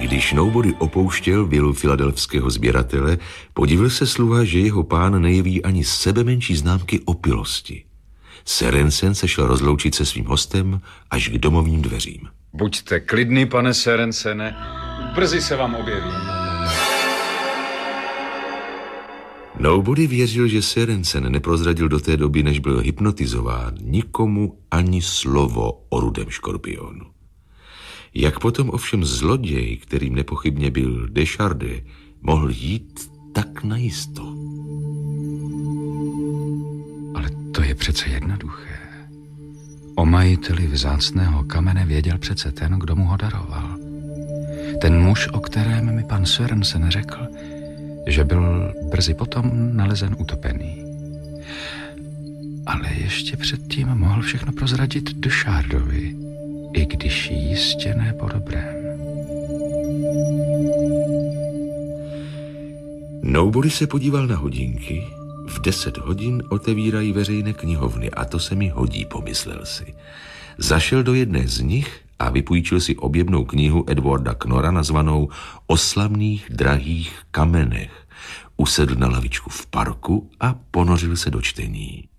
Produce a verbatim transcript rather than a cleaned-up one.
Když Nobody opouštěl vilu filadelfského sběratele, podivil se sluha, že jeho pán nejeví ani sebe menší známky opilosti. Sørensen se šel rozloučit se svým hostem až k domovním dveřím. Buďte klidný, pane Sørensene, brzy se vám objevím. Nobody věřil, že Sørensen neprozradil do té doby, než byl hypnotizován, nikomu ani slovo o rudém škorpionu. Jak potom ovšem zloděj, kterým nepochybně byl Deschardes, mohl jít tak najisto? Ale to je přece jednoduché. O majiteli vzácného kamene věděl přece ten, kdo mu ho daroval. Ten muž, o kterém mi pan Sørensen řekl, že byl brzy potom nalezen utopený. Ale ještě předtím mohl všechno prozradit Deschardesovi, i když jistě ne po dobrém. Nobody se podíval na hodinky. V deset hodin otevírají veřejné knihovny a to se mi hodí, pomyslel si. Zašel do jedné z nich a vypůjčil si objemnou knihu Edwarda Knorra nazvanou O slavných drahých kamenech. Usedl na lavičku v parku a ponořil se do čtení.